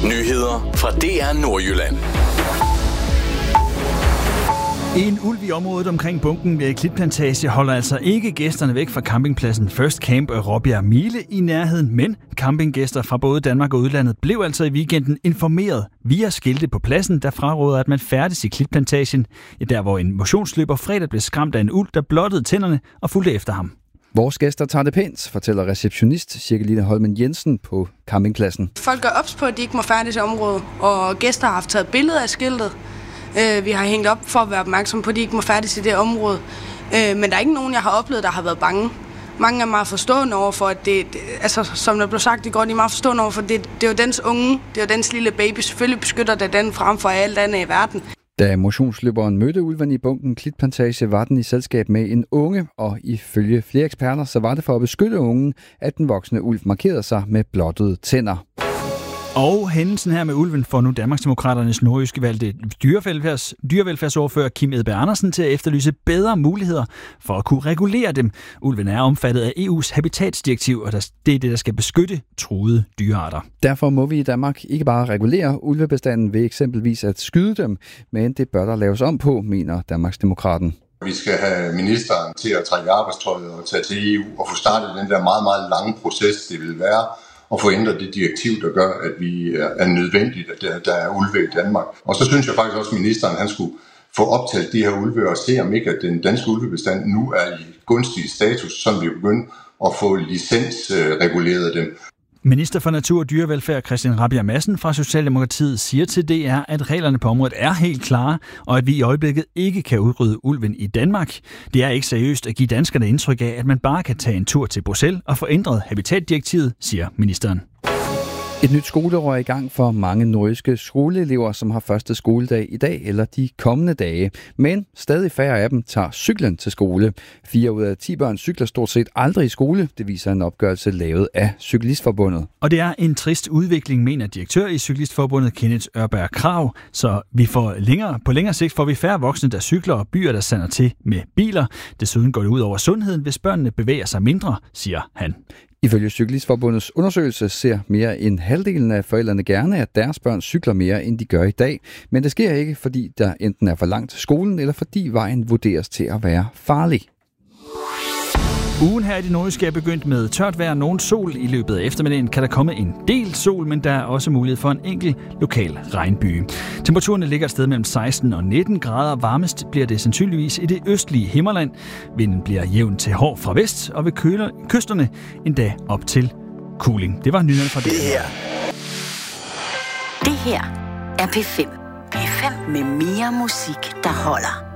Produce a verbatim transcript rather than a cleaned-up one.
Nyheder fra D R Nordjylland. En ulv i området omkring bunken ved Klitplantage holder altså ikke gæsterne væk fra campingpladsen First Camp Råbjerg Mile i nærheden, men campinggæster fra både Danmark og udlandet blev altså i weekenden informeret via skilte på pladsen, der fraråder, at man færdes i Klitplantagen, der hvor en motionsløber fredag blev skræmt af en ulv, der blottede tænderne og fulgte efter ham. Vores gæster tager det pænt, fortæller receptionist Cirkeline Holmen Jensen på campingpladsen. Folk er ops på, at de ikke må færdes i området, og gæster har haft taget billeder af skiltet. Vi har hængt op for at være opmærksom på, at de ikke må færdes i det område. Men der er ikke nogen, jeg har oplevet, der har været bange. Mange er meget forstående over for, at det, altså som der blev sagt i går, de er meget forstående over for, at det, det er jo dens unge, det er jo dens lille baby. Selvfølgelig beskytter det den frem for alt andet i verden. Da motionsløberen mødte ulven i bunken Klitplantage, var den i selskab med en unge, og ifølge flere eksperter, så var det for at beskytte ungen, at den voksne ulv markerede sig med blottede tænder. Og hændelsen her med ulven får nu Danmarksdemokraternes nordjyske valgte dyrevelfærds, dyrevelfærdsordfører Kim Edberg Andersen til at efterlyse bedre muligheder for at kunne regulere dem. Ulven er omfattet af E U's habitatsdirektiv, og det er det, der skal beskytte truede dyrearter. Derfor må vi i Danmark ikke bare regulere ulvebestanden ved eksempelvis at skyde dem, men det bør der laves om på, mener Danmarksdemokraten. Vi skal have ministeren til at trække arbejdstøjet og tage til E U og få startet den der meget, meget lange proces, det vil være, og få ændret det direktiv, der gør, at vi er nødvendigt, at der, der er ulve i Danmark. Og så synes jeg faktisk også, at ministeren han skulle få optalt de her ulve og se, om ikke at den danske ulvebestand nu er i gunstig status, så vi begynder at få licensreguleret dem. Minister for Natur og Dyrevelfærd Christian Rabjerg Madsen fra Socialdemokratiet siger til D R, at reglerne på området er helt klare, og at vi i øjeblikket ikke kan udrydde ulven i Danmark. Det er ikke seriøst at give danskerne indtryk af, at man bare kan tage en tur til Bruxelles og få ændret habitatdirektivet, siger ministeren. Et nyt skoleår er i gang for mange nordjyske skoleelever, som har første skoledag i dag eller de kommende dage. Men stadig færre af dem tager cyklen til skole. Fire ud af ti børn cykler stort set aldrig i skole. Det viser en opgørelse lavet af Cyklistforbundet. Og det er en trist udvikling, mener direktør i Cyklistforbundet Kenneth Ørberg Krag. Så vi får længere, på længere sigt får vi færre voksne, der cykler, og byer, der sander til med biler. Desuden går det ud over sundheden, hvis børnene bevæger sig mindre, siger han. Ifølge Cyklistforbundets undersøgelse ser mere end halvdelen af forældrene gerne, at deres børn cykler mere, end de gør i dag. Men det sker ikke, fordi der enten er for langt til skolen, eller fordi vejen vurderes til at være farlig. Ugen her i det nordjyske er begyndt med tørt vejr og nogen sol. I løbet af eftermiddagen kan der komme en del sol, men der er også mulighed for en enkelt lokal regnbyge. Temperaturerne ligger et sted mellem seksten og nitten grader. Varmest bliver det sandsynligvis i det østlige Himmerland. Vinden bliver jævn til hård fra vest, og ved køler, kysterne endda op til kuling. Det var nyheden fra det her. Det her er P fem. P fem med mere musik, der holder.